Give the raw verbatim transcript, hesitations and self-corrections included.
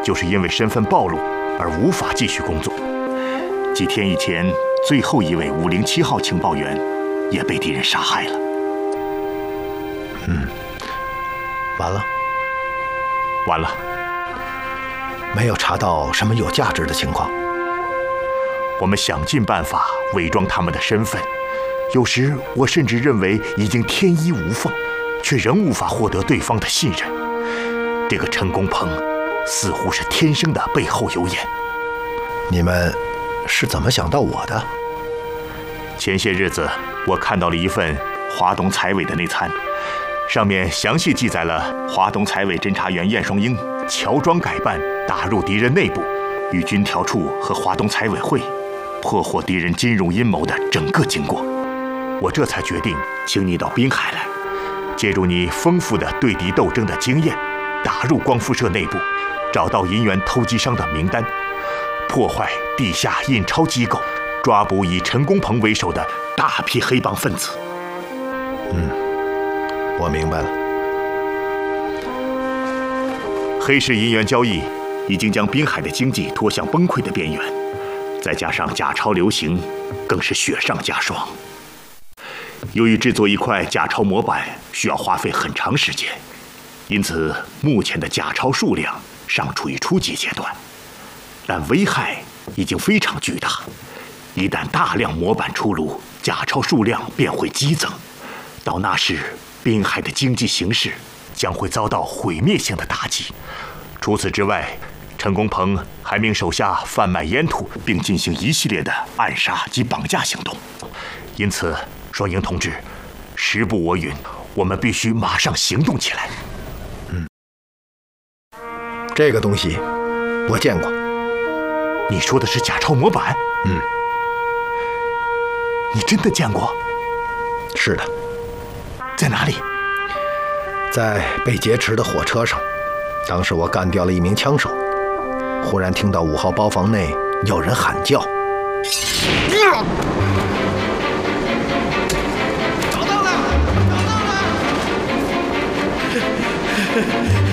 就是因为身份暴露而无法继续工作。几天以前，最后一位五零七号情报员也被敌人杀害了。 嗯，完了， 完了， 没有查到什么有价值的情况。 我们想尽办法伪装他们的身份，有时我甚至认为已经天衣无缝，却仍无法获得对方的信任。这个陈公鹏似乎是天生的背后有眼。 你们是怎么想到我的？ 前些日子我看到了一份华东财委的内参，上面详细记载了华东财委侦查员晏双英乔装改扮打入敌人内部，与军调处和华东财委会破获敌人金融阴谋的整个经过。我这才决定请你到滨海来，借助你丰富的对敌斗争的经验，打入光复社内部，找到银元偷机商的名单，破坏地下印钞机构，抓捕以陈公鹏为首的大批黑帮分子。 嗯，我明白了。 黑市银元交易已经将滨海的经济拖向崩溃的边缘，再加上假钞流行，更是雪上加霜。由于制作一块假钞模板需要花费很长时间，因此目前的假钞数量尚处于初级阶段，但危害已经非常巨大。一旦大量模板出炉，假钞数量便会激增，到那时滨海的经济形势将会遭到毁灭性的打击。除此之外，陈公鹏还命手下贩卖烟土，并进行一系列的暗杀及绑架行动。因此，双英同志，时不我允，我们必须马上行动起来。 嗯，这个东西我见过。 你说的是假钞模板？ 嗯， 你真的见过？ 是的。 在哪里？ 在被劫持的火车上。当时我干掉了一名枪手，忽然听到五号包房内有人喊叫。 找到了！找到了！